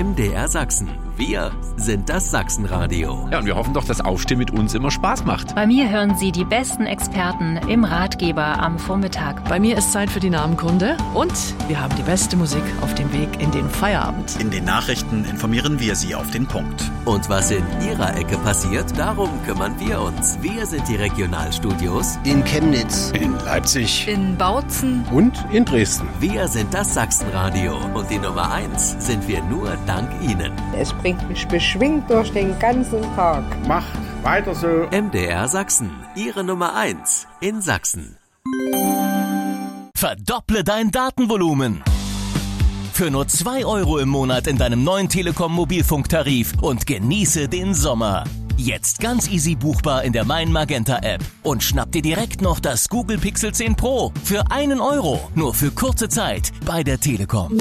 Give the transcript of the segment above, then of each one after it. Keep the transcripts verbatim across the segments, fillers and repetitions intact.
M D R Sachsen. Wir sind das Sachsenradio. Ja, und wir hoffen doch, dass Aufstehen mit uns immer Spaß macht. Bei mir hören Sie die besten Experten im Ratgeber am Vormittag. Bei mir ist Zeit für die Namenkunde und wir haben die beste Musik auf dem Weg in den Feierabend. In den Nachrichten informieren wir Sie auf den Punkt. Und was in Ihrer Ecke passiert, darum kümmern wir uns. Wir sind die Regionalstudios in Chemnitz, in Leipzig, in Bautzen und in Dresden. Wir sind das Sachsenradio und die Nummer eins sind wir nur dank Ihnen. Es bringt mich beschwingt durch den ganzen Tag. Macht weiter so. M D R Sachsen, Ihre Nummer eins in Sachsen. Verdopple dein Datenvolumen. Für nur zwei Euro im Monat in deinem neuen Telekom-Mobilfunktarif und genieße den Sommer. Jetzt ganz easy buchbar in der Mein Magenta App. Und schnapp dir direkt noch das Google Pixel zehn Pro für einen Euro. Nur für kurze Zeit bei der Telekom.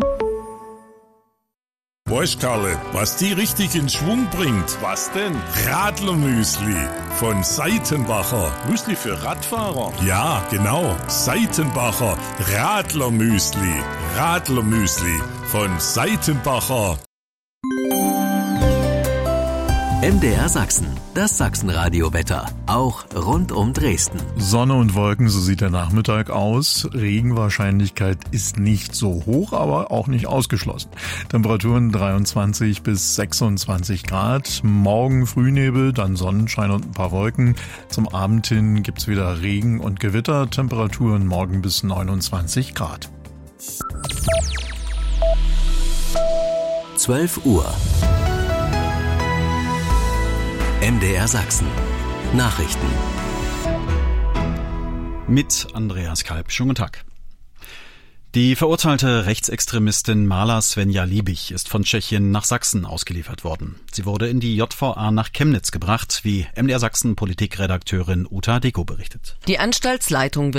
Weißt Karle, was die richtig in Schwung bringt? Was denn? Radlermüsli von Seitenbacher. Müsli für Radfahrer? Ja, genau. Seitenbacher Radlermüsli. Radlermüsli von Seitenbacher. M D R Sachsen, das Sachsenradio-Wetter, auch rund um Dresden. Sonne und Wolken, so sieht der Nachmittag aus. Regenwahrscheinlichkeit ist nicht so hoch, aber auch nicht ausgeschlossen. Temperaturen dreiundzwanzig bis sechsundzwanzig Grad. Morgen Frühnebel, dann Sonnenschein und ein paar Wolken. Zum Abend hin gibt's wieder Regen und Gewitter. Temperaturen morgen bis neunundzwanzig Grad. zwölf Uhr. M D R Sachsen. Nachrichten. Mit Andreas Kalb. Schönen guten Tag. Die verurteilte Rechtsextremistin Mala Svenja Liebig ist von Tschechien nach Sachsen ausgeliefert worden. Sie wurde in die J V A nach Chemnitz gebracht, wie M D R Sachsen Politikredakteurin Uta Deko berichtet. Die Anstaltsleitung wird